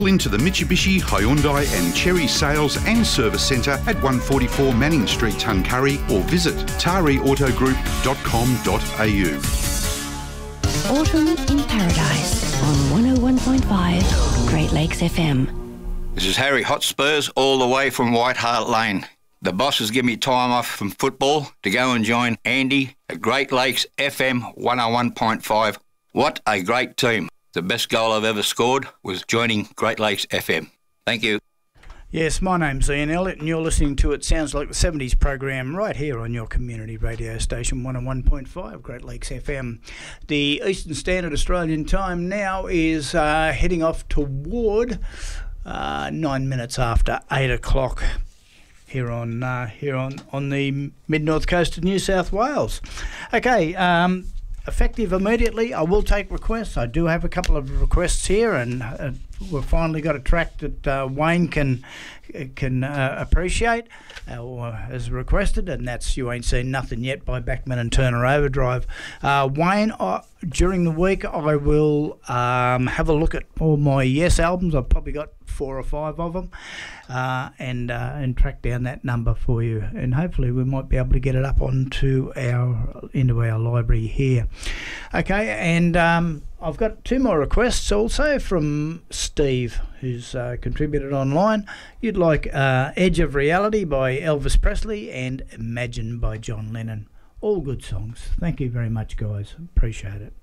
Into the Mitsubishi, Hyundai and Chery Sales and Service Centre at 144 Manning Street, Tuncurry, or visit tariautogroup.com.au. Autumn in Paradise on 101.5 Great Lakes FM. This is Harry Hotspurs all the way from White Hart Lane. The boss has given me time off from football to go and join Andy at Great Lakes FM 101.5. What a great team. The best goal I've ever scored was joining Great Lakes FM. Thank you. Yes, my name's Ian Elliott and you're listening to It Sounds Like the 70s program right here on your community radio station 101.5 Great Lakes FM. The Eastern Standard Australian Time now is heading off toward 9 minutes after 8 o'clock here on the mid-north coast of New South Wales. Okay, effective immediately, I will take requests. I do have a couple of requests here, and we've finally got a track that Wayne can appreciate or has requested, and that's You Ain't Seen Nothing Yet by Backman and Turner Overdrive. Wayne, during the week I will have a look at all my Yes albums. I've probably got 4 or 5 of them, and track down that number for you, and hopefully we might be able to get it up into our library here. Okay, and I've got 2 more requests also from Steve, who's contributed online. You'd like Edge of Reality by Elvis Presley and Imagine by John Lennon. All good songs. Thank you very much, guys. Appreciate it.